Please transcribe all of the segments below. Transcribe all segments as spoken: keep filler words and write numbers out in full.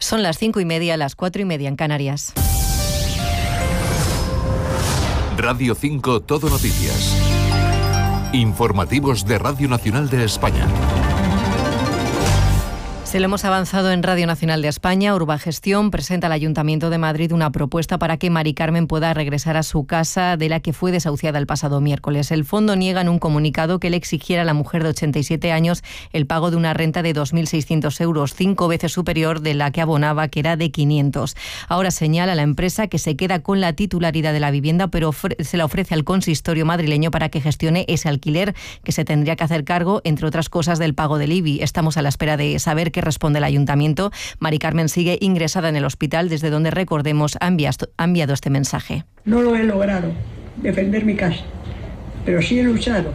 Son las cinco y media, las cuatro y media en Canarias. Radio cinco Todo Noticias. Informativos de Radio Nacional de España. Se lo hemos avanzado en Radio Nacional de España. Urbagestión presenta al Ayuntamiento de Madrid una propuesta para que Mari Carmen pueda regresar a su casa de la que fue desahuciada el pasado miércoles. El fondo niega en un comunicado que le exigiera a la mujer de ochenta y siete años el pago de una renta de dos mil seiscientos euros, cinco veces superior de la que abonaba, que era de quinientos. Ahora señala a la empresa que se queda con la titularidad de la vivienda, pero se la ofrece al consistorio madrileño para que gestione ese alquiler, que se tendría que hacer cargo, entre otras cosas, del pago del I B I. Estamos a la espera de saber qué responde el Ayuntamiento. Mari Carmen sigue ingresada en el hospital, desde donde, recordemos, ha enviado, ha enviado este mensaje. No lo he logrado, defender mi casa, pero sí he luchado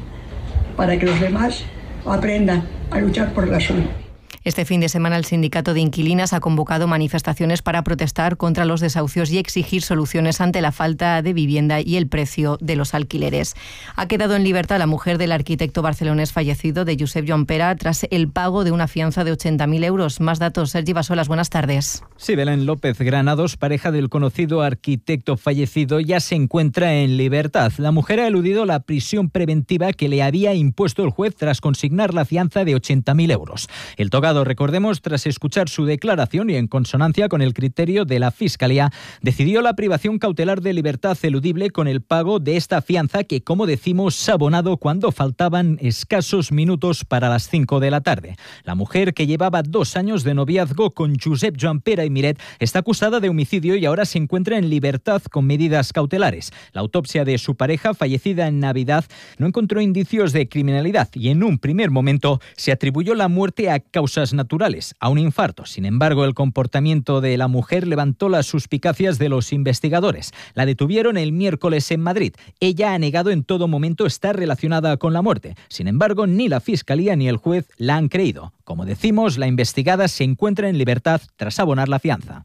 para que los demás aprendan a luchar por la suya. Este fin de semana el Sindicato de Inquilinas ha convocado manifestaciones para protestar contra los desahucios y exigir soluciones ante la falta de vivienda y el precio de los alquileres. Ha quedado en libertad la mujer del arquitecto barcelonés fallecido, de Josep Joan Pera, tras el pago de una fianza de ochenta mil euros. Más datos, Sergi Basolas, buenas tardes. Sí, Belén López Granados, pareja del conocido arquitecto fallecido, ya se encuentra en libertad. La mujer ha eludido la prisión preventiva que le había impuesto el juez tras consignar la fianza de ochenta mil euros. El togado, recordemos, tras escuchar su declaración y en consonancia con el criterio de la Fiscalía, decidió la privación cautelar de libertad eludible con el pago de esta fianza que, como decimos, se ha abonado cuando faltaban escasos minutos para las cinco de la tarde. La mujer, que llevaba dos años de noviazgo con Josep Joan Pera y Miret, está acusada de homicidio y ahora se encuentra en libertad con medidas cautelares. La autopsia de su pareja, fallecida en Navidad, no encontró indicios de criminalidad y en un primer momento se atribuyó la muerte a causas naturales, a un infarto. Sin embargo, el comportamiento de la mujer levantó las suspicacias de los investigadores. La detuvieron el miércoles en Madrid. Ella ha negado en todo momento estar relacionada con la muerte. Sin embargo, ni la Fiscalía ni el juez la han creído. Como decimos, la investigada se encuentra en libertad tras abonar la fianza.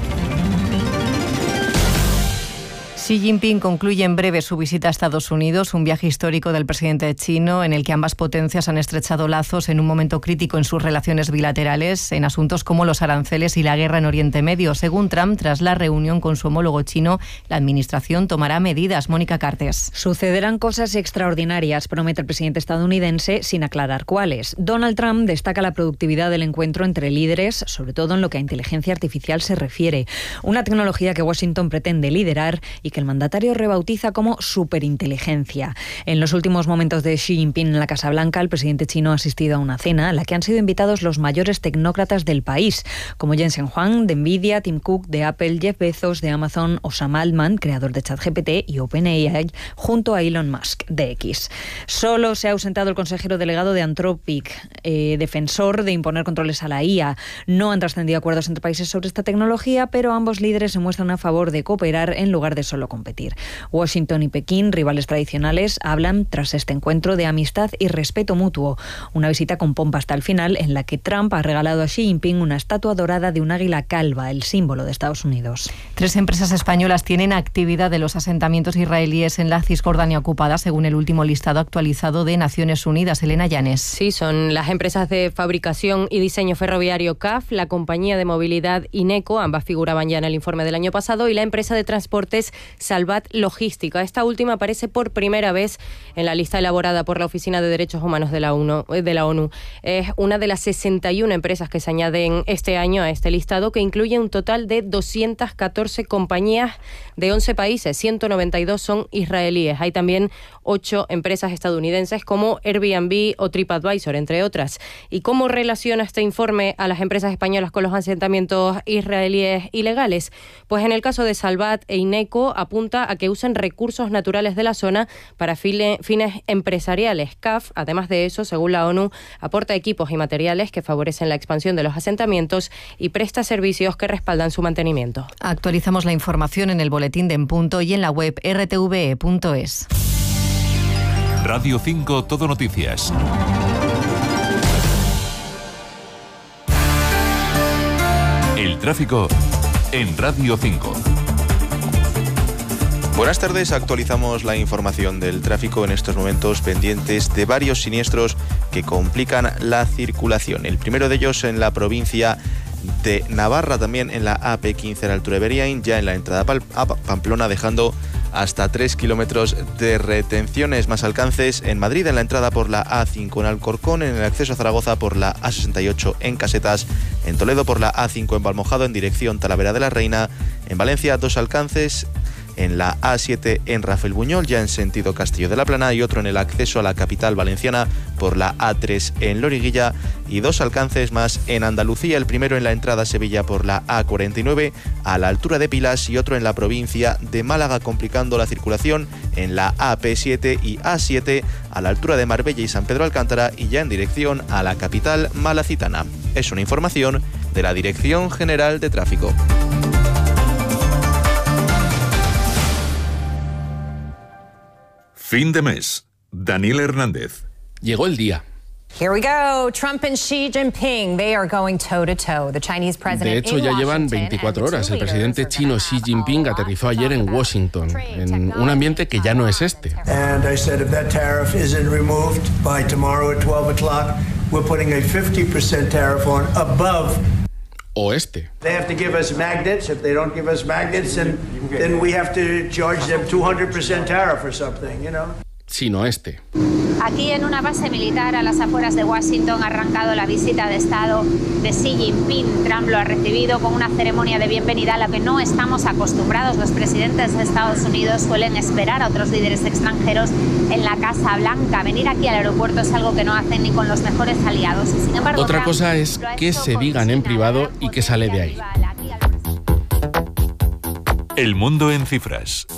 Xi Jinping concluye en breve su visita a Estados Unidos, un viaje histórico del presidente chino en el que ambas potencias han estrechado lazos en un momento crítico en sus relaciones bilaterales en asuntos como los aranceles y la guerra en Oriente Medio. Según Trump, tras la reunión con su homólogo chino, la administración tomará medidas. Mónica Cartes. Sucederán cosas extraordinarias, promete el presidente estadounidense, sin aclarar cuáles. Donald Trump destaca la productividad del encuentro entre líderes, sobre todo en lo que a inteligencia artificial se refiere, una tecnología que Washington pretende liderar y que el mandatario rebautiza como superinteligencia. En los últimos momentos de Xi Jinping en la Casa Blanca, el presidente chino ha asistido a una cena a la que han sido invitados los mayores tecnócratas del país, como Jensen Huang de Nvidia, Tim Cook de Apple, Jeff Bezos de Amazon o Sam Altman, creador de ChatGPT y OpenAI, junto a Elon Musk de X. Solo se ha ausentado el consejero delegado de Anthropic, eh, defensor de imponer controles a la I A. No han trascendido acuerdos entre países sobre esta tecnología, pero ambos líderes se muestran a favor de cooperar en lugar de solo competir. Washington y Pekín, rivales tradicionales, hablan tras este encuentro de amistad y respeto mutuo. Una visita con pompa hasta el final, en la que Trump ha regalado a Xi Jinping una estatua dorada de un águila calva, el símbolo de Estados Unidos. Tres empresas españolas tienen actividad en los asentamientos israelíes en la Cisjordania ocupada, según el último listado actualizado de Naciones Unidas. Elena Llanes. Sí, son las empresas de fabricación y diseño ferroviario C A F, la compañía de movilidad Ineco, ambas figuraban ya en el informe del año pasado, y la empresa de transportes Salvat Logística. Esta última aparece por primera vez en la lista elaborada por la Oficina de Derechos Humanos de la ONU. De la ONU. Es una de las sesenta y una empresas que se añaden este año a este listado, que incluye un total de doscientas catorce compañías de once países, ciento noventa y dos son israelíes. Hay también ocho empresas estadounidenses como Airbnb o TripAdvisor, entre otras. ¿Y cómo relaciona este informe a las empresas españolas con los asentamientos israelíes ilegales? Pues en el caso de Salvat e Ineco apunta a que usen recursos naturales de la zona para fines empresariales. C A F, además de eso, según la ONU, aporta equipos y materiales que favorecen la expansión de los asentamientos y presta servicios que respaldan su mantenimiento. Actualizamos la información en el boletín de En Punto y en la web r t v e punto es. Radio cinco Todo Noticias. El tráfico en Radio cinco. Buenas tardes, actualizamos la información del tráfico en estos momentos pendientes de varios siniestros que complican la circulación. El primero de ellos en la provincia de Navarra, también en la A P quince a la altura de Beriain, ya en la entrada a Pamplona, dejando hasta tres kilómetros de retenciones. Más alcances en Madrid, en la entrada por la A cinco en Alcorcón, en el acceso a Zaragoza por la A sesenta y ocho en Casetas, en Toledo por la A cinco en Valmojado en dirección Talavera de la Reina, en Valencia dos alcances en la A siete en Rafael Buñol, ya en sentido Castillo de la Plana, y otro en el acceso a la capital valenciana por la A tres en Loriguilla, y dos alcances más en Andalucía, el primero en la entrada a Sevilla por la A cuarenta y nueve a la altura de Pilas, y otro en la provincia de Málaga, complicando la circulación en la A P siete y A siete a la altura de Marbella y San Pedro Alcántara, y ya en dirección a la capital malacitana. Es una información de la Dirección General de Tráfico. Fin de mes. Daniel Hernández. Llegó el día. Here we go. Trump and Xi Jinping, they are going toe to toe. The Chinese president. De hecho, ya llevan veinticuatro horas. El presidente chino Xi Jinping aterrizó ayer en Washington, en un ambiente que ya no es este. And I said if that tariff isn't removed by tomorrow at twelve o'clock, we're putting a fifty percent tariff on above oeste. They have to give us magnets. If they don't give us magnets, then, then we have to charge them two hundred percent tariff or something, you know. Sino este. Aquí en una base militar a las afueras de Washington ha arrancado la visita de Estado de Xi Jinping. Trump lo ha recibido con una ceremonia de bienvenida a la que no estamos acostumbrados. Los presidentes de Estados Unidos suelen esperar a otros líderes extranjeros en la Casa Blanca. Venir aquí al aeropuerto es algo que no hacen ni con los mejores aliados. Y sin embargo, otra Trump cosa es que se digan en privado y que sale de ahí. El mundo en cifras.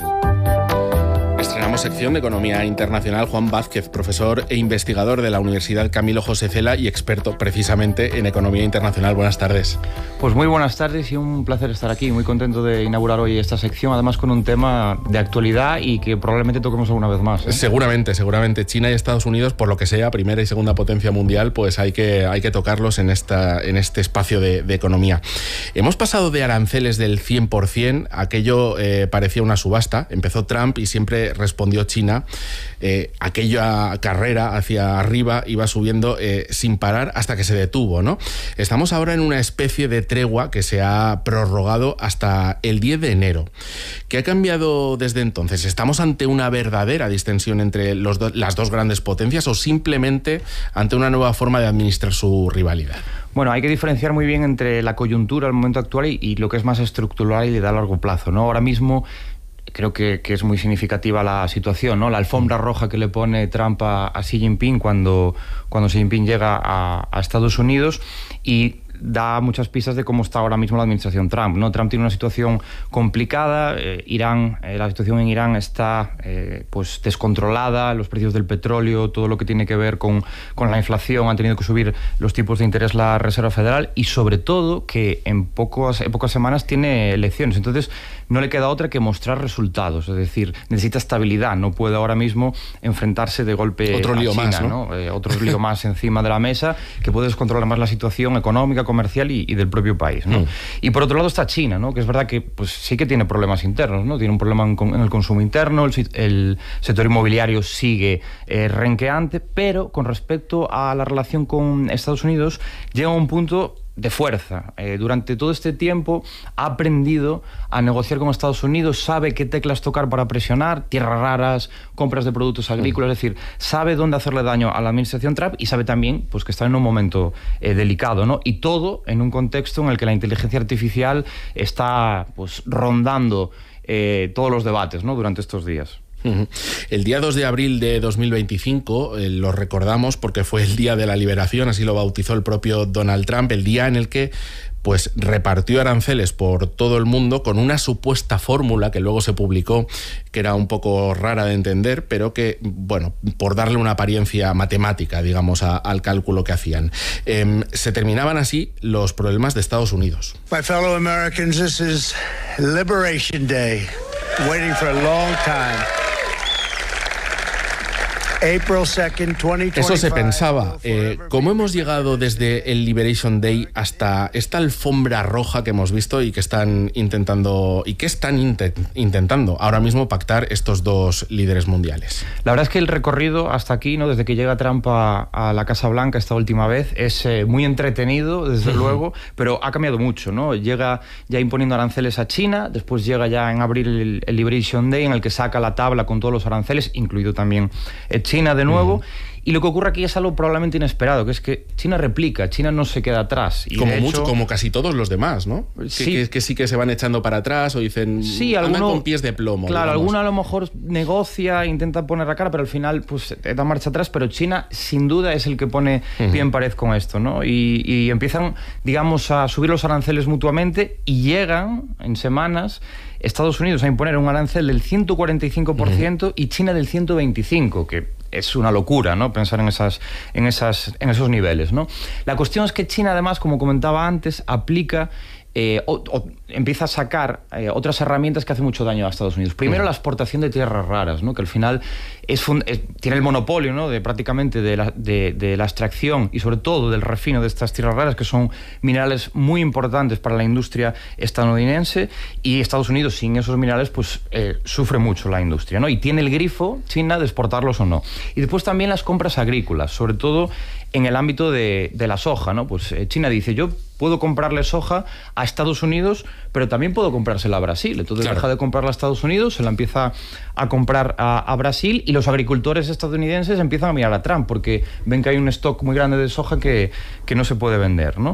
Estrenamos sección de Economía Internacional. Juan Vázquez, profesor e investigador de la Universidad Camilo José Cela y experto precisamente en Economía Internacional. Buenas tardes. Pues muy buenas tardes y un placer estar aquí. Muy contento de inaugurar hoy esta sección, además con un tema de actualidad y que probablemente toquemos alguna vez más, ¿eh? Seguramente, seguramente. China y Estados Unidos, por lo que sea, primera y segunda potencia mundial, pues hay que, hay que tocarlos en, esta, en este espacio de, de economía. Hemos pasado de aranceles del cien por ciento, aquello eh, parecía una subasta. Empezó Trump y siempre respondió China. Eh, aquella carrera hacia arriba iba subiendo eh, sin parar hasta que se detuvo, ¿no? Estamos ahora en una especie de tregua que se ha prorrogado hasta el diez de enero. ¿Qué ha cambiado desde entonces? ¿Estamos ante una verdadera distensión entre los do- las dos grandes potencias o simplemente ante una nueva forma de administrar su rivalidad? Bueno, hay que diferenciar muy bien entre la coyuntura, el momento actual y, y lo que es más estructural y de a largo plazo, ¿no? Ahora mismo creo que, que es muy significativa la situación, ¿no? La alfombra roja que le pone Trump a, a Xi Jinping cuando, cuando Xi Jinping llega a, a Estados Unidos, y da muchas pistas de cómo está ahora mismo la administración Trump, ¿no? Trump tiene una situación complicada. eh, Irán, eh, la situación en Irán está eh, pues descontrolada, los precios del petróleo, todo lo que tiene que ver con, con la inflación, han tenido que subir los tipos de interés la Reserva Federal, y sobre todo que en pocas, en pocas semanas tiene elecciones, entonces no le queda otra que mostrar resultados, es decir, necesita estabilidad, no puede ahora mismo enfrentarse de golpe otro lío a China, más, ¿no? ¿no? Eh, otro lío más encima de la mesa que puede descontrolar más la situación económica, comercial y, y del propio país, ¿no? Mm. Y por otro lado está China, ¿no? Que es verdad que pues sí que tiene problemas internos, ¿no? Tiene un problema en, en el consumo interno, el, el sector inmobiliario sigue eh, renqueante, pero con respecto a la relación con Estados Unidos llega a un punto de fuerza. Eh, durante todo este tiempo ha aprendido a negociar con Estados Unidos, sabe qué teclas tocar para presionar, tierras raras, compras de productos agrícolas, mm. es decir, sabe dónde hacerle daño a la administración Trump y sabe también pues, que está en un momento eh, delicado, ¿no? Y todo en un contexto en el que la inteligencia artificial está pues, rondando eh, todos los debates, ¿no? Durante estos días. El día dos de abril de dos mil veinticinco eh, lo recordamos porque fue el día de la liberación, así lo bautizó el propio Donald Trump, el día en el que pues repartió aranceles por todo el mundo con una supuesta fórmula que luego se publicó, que era un poco rara de entender, pero que, bueno, por darle una apariencia matemática, digamos, a, al cálculo que hacían. Eh, se terminaban así los problemas de Estados Unidos. My fellow Americans, this is Liberation Day, waiting for a long time. April second, twenty twenty-five. Eso se pensaba. Eh, ¿Cómo hemos llegado desde el Liberation Day hasta esta alfombra roja que hemos visto y que están intentando y que están intent, intentando ahora mismo pactar estos dos líderes mundiales? La verdad es que el recorrido hasta aquí, ¿no? Desde que llega Trump a, a la Casa Blanca esta última vez, es eh, muy entretenido, desde luego, pero ha cambiado mucho, ¿no? Llega ya imponiendo aranceles a China, después llega ya en abril el, el Liberation Day, en el que saca la tabla con todos los aranceles, incluido también China de nuevo. Uh-huh. Y lo que ocurre aquí es algo probablemente inesperado, que es que China replica, China no se queda atrás. Y como de mucho, hecho, como casi todos los demás, ¿no? Sí. Que, que, que sí que se van echando para atrás o dicen, sí, andan alguno, con pies de plomo. Claro, digamos. alguno a lo mejor negocia, intenta poner la cara, pero al final pues da marcha atrás, pero China sin duda es el que pone uh-huh. pie en pared con esto, ¿no? Y, y empiezan, digamos, a subir los aranceles mutuamente y llegan en semanas Estados Unidos a imponer un arancel del ciento cuarenta y cinco por ciento uh-huh. y China del ciento veinticinco por ciento, que es una locura, ¿no? Pensar en esas, en esas, en esos niveles, ¿no? La cuestión es que China, además, como comentaba antes, aplica Eh, o, o empieza a sacar eh, otras herramientas que hacen mucho daño a Estados Unidos. Primero, uh-huh. la exportación de tierras raras, ¿no? Que al final es, fun- es tiene el monopolio, ¿no? de prácticamente de la, de, de la extracción y sobre todo del refino de estas tierras raras, que son minerales muy importantes para la industria estadounidense, y Estados Unidos sin esos minerales pues eh, sufre mucho la industria, ¿no? Y tiene el grifo China de exportarlos o no. Y después también las compras agrícolas, sobre todo en el ámbito de, de la soja, ¿no? Pues eh, China dice, yo puedo comprarle soja a Estados Unidos, pero también puedo comprársela a Brasil. Entonces claro. deja de comprarla a Estados Unidos, se la empieza a comprar a, a Brasil, y los agricultores estadounidenses empiezan a mirar a Trump porque ven que hay un stock muy grande de soja que, que no se puede vender, ¿no?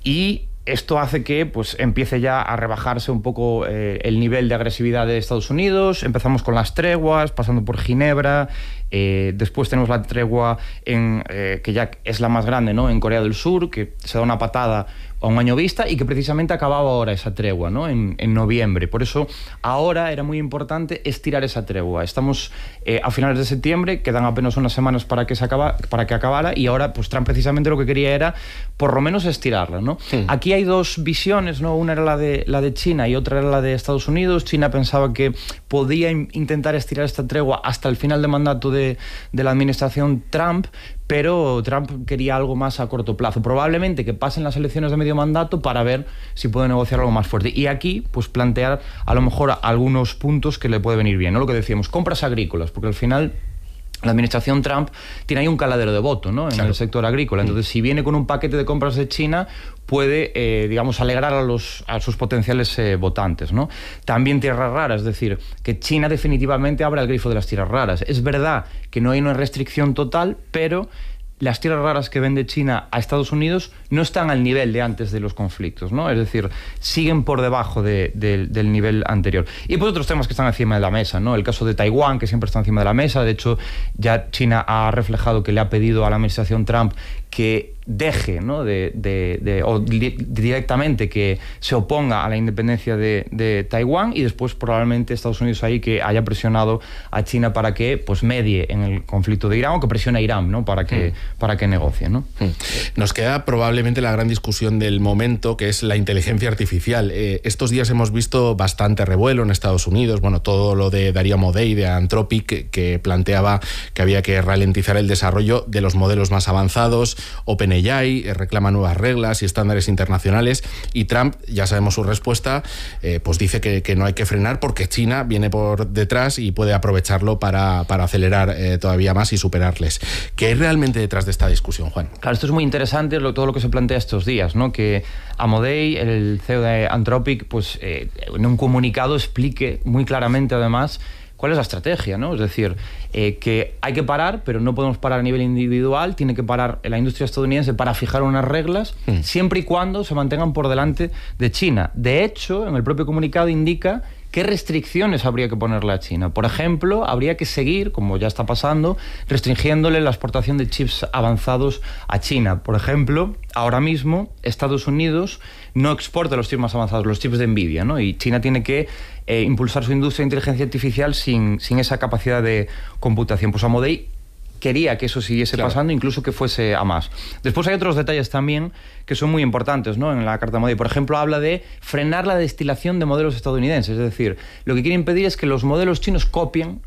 Y esto hace que pues, empiece ya a rebajarse un poco eh, el nivel de agresividad de Estados Unidos. Empezamos con las treguas, pasando por Ginebra, eh, después tenemos la tregua en, eh, que ya es la más grande, ¿no? En Corea del Sur, que se da una patada a un año vista y que precisamente acababa ahora esa tregua, ¿no? En, en noviembre. Por eso ahora era muy importante estirar esa tregua. Estamos eh, a finales de septiembre, quedan apenas unas semanas para que se acaba, para que acabara, y ahora pues Trump precisamente lo que quería era por lo menos estirarla, ¿no? Sí. Aquí hay dos visiones, ¿no? Una era la de, la de China y otra era la de Estados Unidos. China pensaba que podía in- intentar estirar esta tregua hasta el final de mandato de, de la administración Trump, pero Trump quería algo más a corto plazo. Probablemente que pasen las elecciones de medio mandato para ver si puede negociar algo más fuerte. Y aquí, pues plantear a lo mejor algunos puntos que le puede venir bien, ¿no? Lo que decíamos, compras agrícolas, porque al final la administración Trump tiene ahí un caladero de voto, ¿no? En claro. el sector agrícola. Entonces, si viene con un paquete de compras de China, puede, eh, digamos, alegrar a, los, a sus potenciales eh, votantes, ¿no? También tierras raras, es decir, que China definitivamente abra el grifo de las tierras raras. Es verdad que no hay una restricción total, pero las tierras raras que vende China a Estados Unidos no están al nivel de antes de los conflictos, ¿no? Es decir, siguen por debajo de, de, del nivel anterior. Y pues otros temas que están encima de la mesa, ¿no? El caso de Taiwán, que siempre está encima de la mesa. De hecho, ya China ha reflejado que le ha pedido a la administración Trump que deje, ¿no? de, de, de, o di- directamente que se oponga a la independencia de, de Taiwán, y después probablemente Estados Unidos ahí que haya presionado a China para que pues medie en el conflicto de Irán, o que presione a Irán, ¿no? para que, mm. para que negocie, ¿no? Mm. Nos queda probablemente la gran discusión del momento, que es la inteligencia artificial. Eh, estos días hemos visto bastante revuelo en Estados Unidos, bueno, todo lo de Darío Amodei de Anthropic, que, que planteaba que había que ralentizar el desarrollo de los modelos más avanzados. OpenAI reclama nuevas reglas y estándares internacionales, y Trump, ya sabemos su respuesta, eh, pues dice que, que no hay que frenar porque China viene por detrás y puede aprovecharlo para, para acelerar eh, todavía más y superarles. ¿Qué hay realmente detrás de esta discusión, Juan? Claro, esto es muy interesante, lo, todo lo que se plantea estos días, ¿no? Que Amodei, el C E O de Anthropic, pues eh, en un comunicado explique muy claramente, además, cuál es la estrategia, ¿no? Es decir, eh, que hay que parar, pero no podemos parar a nivel individual, tiene que parar la industria estadounidense para fijar unas reglas, mm. siempre y cuando se mantengan por delante de China. De hecho, en el propio comunicado indica qué restricciones habría que ponerle a China. Por ejemplo, habría que seguir, como ya está pasando, restringiéndole la exportación de chips avanzados a China. Por ejemplo, ahora mismo Estados Unidos no exporta los chips más avanzados, los chips de Nvidia, ¿no? Y China tiene que eh, impulsar su industria de inteligencia artificial sin, sin esa capacidad de computación. Pues Amodei quería que eso siguiese claro. pasando, incluso que fuese a más. Después hay otros detalles también que son muy importantes, ¿no? En la carta de Amodei, por ejemplo, habla de frenar la destilación de modelos estadounidenses. Es decir, lo que quiere impedir es que los modelos chinos copien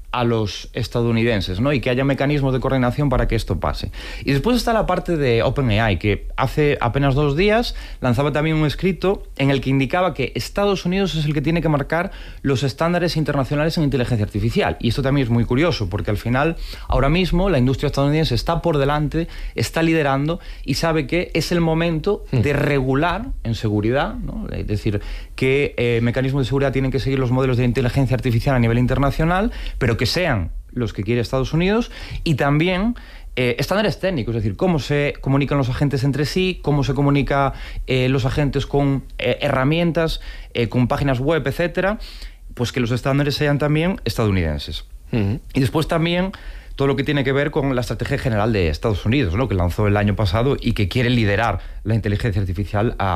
a los estadounidenses, ¿no? Y que haya mecanismos de coordinación para que esto pase. Y después está la parte de OpenAI, que hace apenas dos días lanzaba también un escrito en el que indicaba que Estados Unidos es el que tiene que marcar los estándares internacionales en inteligencia artificial. Y esto también es muy curioso, porque al final, ahora mismo, la industria estadounidense está por delante, está liderando y sabe que es el momento de regular en seguridad, ¿no? Es decir, que eh, mecanismos de seguridad tienen que seguir los modelos de inteligencia artificial a nivel internacional, pero que sean los que quiere Estados Unidos, y también eh, estándares técnicos, es decir, cómo se comunican los agentes entre sí, cómo se comunican eh, los agentes con eh, herramientas, eh, con páginas web, etcétera, pues que los estándares sean también estadounidenses. Uh-huh. Y después también todo lo que tiene que ver con la estrategia general de Estados Unidos, ¿no? Que lanzó el año pasado y que quiere liderar la inteligencia artificial a